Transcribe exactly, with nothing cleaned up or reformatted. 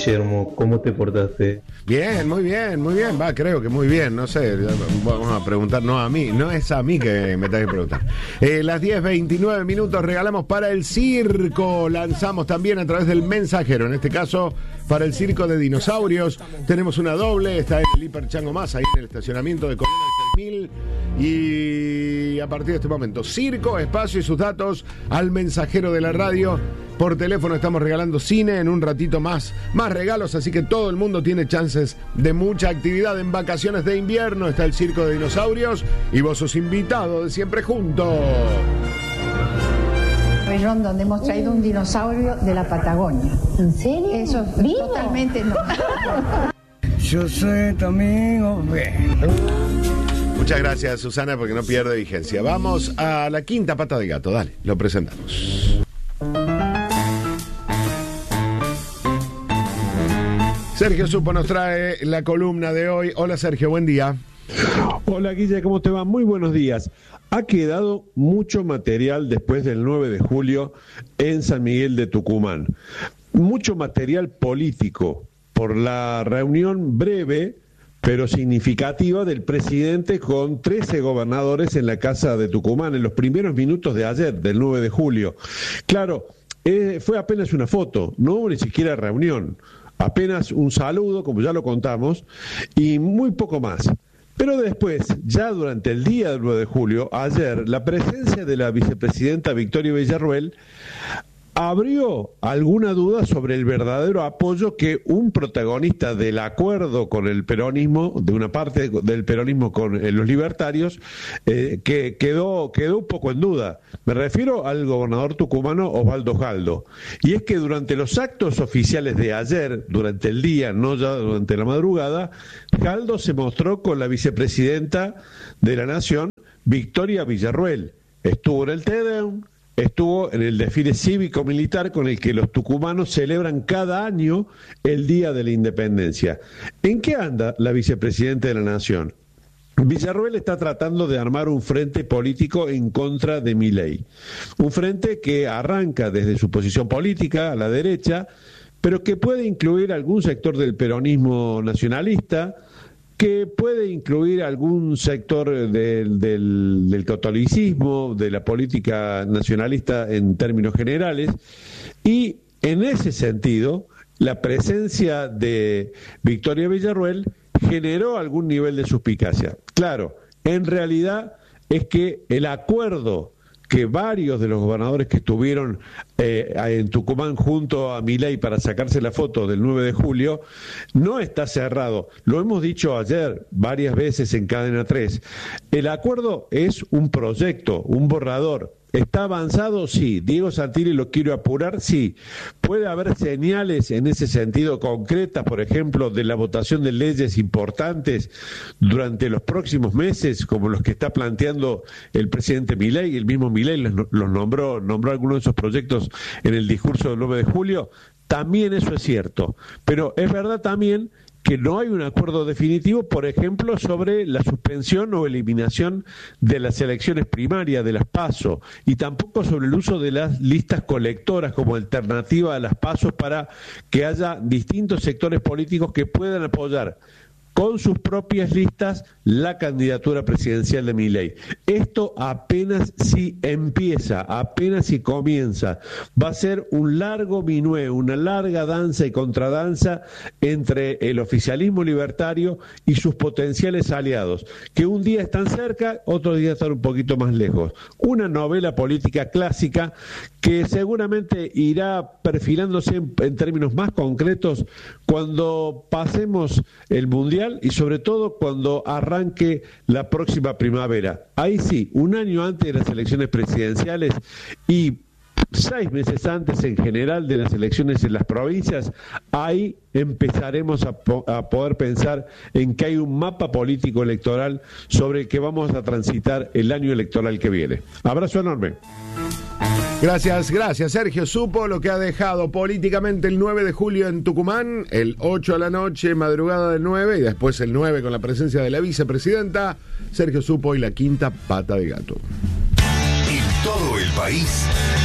Guillermo, ¿cómo te portaste? Bien, muy bien, muy bien. Va, creo que muy bien. No sé, vamos a preguntar, no a mí. No es a mí que me tenés que preguntar. Eh, las diez veintinueve minutos regalamos para el circo. Lanzamos también a través del mensajero. En este caso, para el circo de dinosaurios. Tenemos una doble. Está en el Hiper Chango Más, ahí en el estacionamiento de Colina seis mil. Y a partir de este momento, circo, espacio y sus datos al mensajero de la radio. Por teléfono estamos regalando cine, en un ratito más, más regalos, así que todo el mundo tiene chances de mucha actividad en vacaciones de invierno. Está el circo de dinosaurios y vos sos invitado de Siempre Juntos. Pabellón donde hemos traído un dinosaurio de la Patagonia. ¿En serio? Eso es ¿Vivo? totalmente no. Yo soy tu amigo. Muchas gracias, Susana, porque no pierde vigencia. Vamos a la quinta pata de gato, dale, lo presentamos. Sergio Supo nos trae la columna de hoy. Hola Sergio, buen día. Hola Guille, ¿cómo te va? Muy buenos días. Ha quedado mucho material después del nueve de julio en San Miguel de Tucumán. Mucho material político por la reunión breve pero significativa del presidente con trece gobernadores en la Casa de Tucumán en los primeros minutos de ayer, del nueve de julio. Claro, eh, fue apenas una foto, no hubo ni siquiera reunión. Apenas un saludo, como ya lo contamos, y muy poco más. Pero después, ya durante el día del nueve de julio, ayer, la presencia de la vicepresidenta Victoria Villarruel abrió alguna duda sobre el verdadero apoyo que un protagonista del acuerdo con el peronismo, de una parte del peronismo con eh, los libertarios, eh, que quedó, quedó un poco en duda. Me refiero al gobernador tucumano Osvaldo Jaldo. Y es que durante los actos oficiales de ayer, durante el día, no ya durante la madrugada, Jaldo se mostró con la vicepresidenta de la Nación, Victoria Villarruel. Estuvo en el Tedeum, estuvo en el desfile cívico-militar con el que los tucumanos celebran cada año el Día de la Independencia. ¿En qué anda la vicepresidenta de la Nación? Villarruel está tratando de armar un frente político en contra de Milei. Un frente que arranca desde su posición política, a la derecha, pero que puede incluir algún sector del peronismo nacionalista, que puede incluir algún sector del, del, del catolicismo, de la política nacionalista en términos generales, y en ese sentido, la presencia de Victoria Villarruel generó algún nivel de suspicacia. Claro, en realidad es que el acuerdo que varios de los gobernadores que estuvieron eh, en Tucumán junto a Milei para sacarse la foto del nueve de julio, no está cerrado. Lo hemos dicho ayer varias veces en Cadena tres. El acuerdo es un proyecto, un borrador. ¿Está avanzado? Sí. ¿Diego Santilli lo quiere apurar? Sí. ¿Puede haber señales en ese sentido concretas, por ejemplo, de la votación de leyes importantes durante los próximos meses, como los que está planteando el presidente Milei? El mismo Milei los, los nombró, nombró algunos de esos proyectos en el discurso del nueve de julio. También eso es cierto. Pero es verdad también que no hay un acuerdo definitivo, por ejemplo, sobre la suspensión o eliminación de las elecciones primarias, de las PASO, y tampoco sobre el uso de las listas colectoras como alternativa a las PASO para que haya distintos sectores políticos que puedan apoyar con sus propias listas la candidatura presidencial de Milei. Esto apenas si empieza, apenas si comienza. Va a ser un largo minué, una larga danza y contradanza entre el oficialismo libertario y sus potenciales aliados, que un día están cerca, otro día están un poquito más lejos. Una novela política clásica que seguramente irá perfilándose en, en términos más concretos cuando pasemos el Mundial y sobre todo cuando arranque la próxima primavera. Ahí sí, un año antes de las elecciones presidenciales y seis meses antes en general de las elecciones en las provincias, ahí empezaremos a, po- a poder pensar en que hay un mapa político electoral sobre el que vamos a transitar el año electoral que viene. Abrazo enorme. Gracias, gracias. Sergio Supo lo que ha dejado políticamente el nueve de julio en Tucumán, el ocho a la noche, madrugada del nueve, y después el nueve con la presencia de la vicepresidenta. Sergio Supo y la quinta pata de gato. En todo el país.